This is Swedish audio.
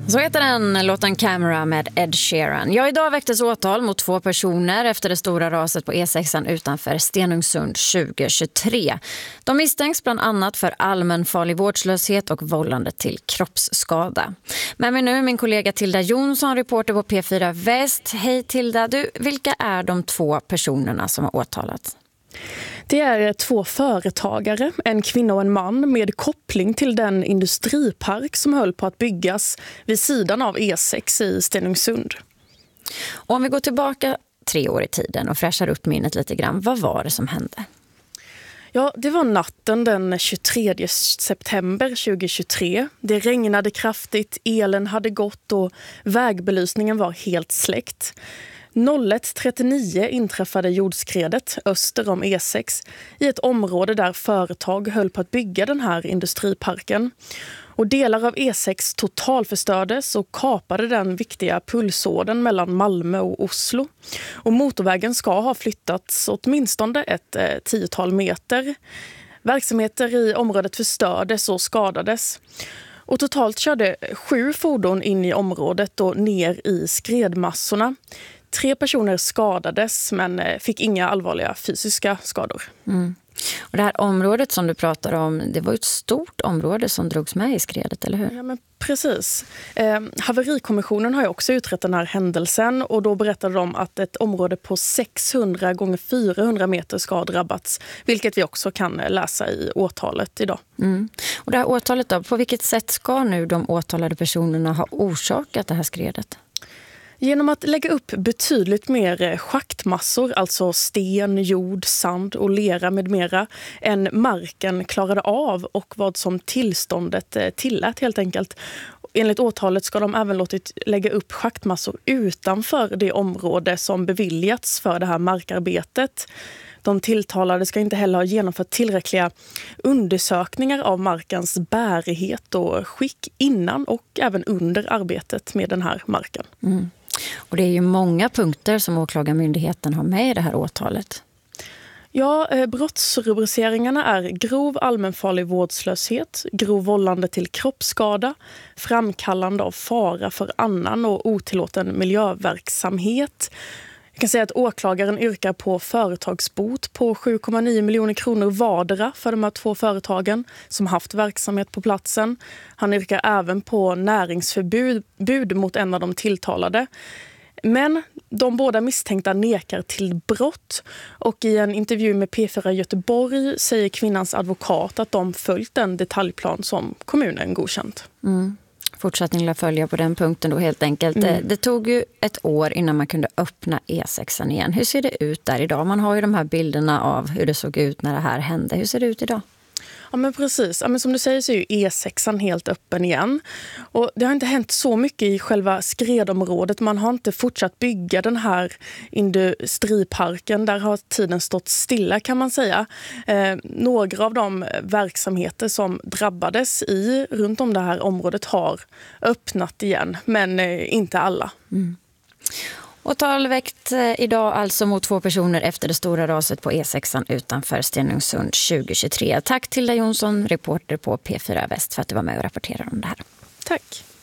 Så heter den, låten Camera med Ed Sheeran. Ja, idag väcktes åtal mot 2 personer efter det stora raset på E6 utanför Stenungsund 2023. De misstänks bland annat för allmänfarlig vårdslöshet och vållande till kroppsskada. Men nu min kollega Tilda Jonsson, reporter på P4 Väst. Hej Tilda, vilka är de 2 personerna som har åtalats? Det är 2 företagare, en kvinna och en man, med koppling till den industripark som höll på att byggas vid sidan av E6 i Stenungsund. Och om vi går tillbaka 3 år i tiden och fräschar upp minnet lite grann, vad var det som hände? Ja, det var natten den 23 september 2023. Det regnade kraftigt, elen hade gått och vägbelysningen var helt släckt. 01:39 inträffade jordskredet öster om E6 i ett område där företag höll på att bygga den här industriparken. Och delar av E6 totalförstördes och kapade den viktiga pulsådern mellan Malmö och Oslo. Och motorvägen ska ha flyttats åtminstone ett 10-tal meter. Verksamheter i området förstördes och skadades. Och totalt körde 7 fordon in i området och ner i skredmassorna. 3 personer skadades men fick inga allvarliga fysiska skador. Mm. Och det här området som du pratar om, det var ett stort område som drogs med i skredet, eller hur? Ja, men precis. Haverikommissionen har ju också utrett den här händelsen och då berättade de att ett område på 600 x 400 meter ska ha drabbats, vilket vi också kan läsa i åtalet idag. Mm. Och det här åtalet då, på vilket sätt ska nu de åtalade personerna ha orsakat det här skredet? Genom att lägga upp betydligt mer schaktmassor, alltså sten, jord, sand och lera med mera, än marken klarade av och vad som tillståndet tillät helt enkelt. Enligt åtalet ska de även låtit lägga upp schaktmassor utanför det område som beviljats för det här markarbetet. De tilltalade ska inte heller ha genomfört tillräckliga undersökningar av markens bärighet och skick innan och även under arbetet med den här marken. Mm. Och det är ju många punkter som åklagarmyndigheten har med i det här åtalet. Ja, brottsrubriceringarna är grov allmänfarlig vårdslöshet, grov vållande till kroppsskada, framkallande av fara för annan och otillåten miljöverksamhet. Jag kan säga att åklagaren yrkar på företagsbot på 7,9 miljoner kronor vardera för de här 2 företagen som haft verksamhet på platsen. Han yrkar även på näringsförbud mot en av de tilltalade. Men de båda misstänkta nekar till brott och i en intervju med P4 Göteborg säger kvinnans advokat att de följt den detaljplan som kommunen godkänt. Mm. Fortsättning att följa på den punkten då helt enkelt. Det tog ju ett år innan man kunde öppna E6 igen. Hur ser det ut där idag? Man har ju de här bilderna av hur det såg ut när det här hände. Hur ser det ut idag? Ja, men precis. Ja, men som du säger så är ju E6 helt öppen igen. Och det har inte hänt så mycket i själva skredområdet. Man har inte fortsatt bygga den här industriparken. Där har tiden stått stilla kan man säga. Några av de verksamheter som drabbades runt om det här området har öppnat igen. Men inte alla. Mm. Åtal väckt idag alltså mot 2 personer efter det stora raset på E6 utanför Stenungsund 2023. Tack till Tilda Jonsson, reporter på P4 Väst, för att du var med och rapporterade om det här. Tack.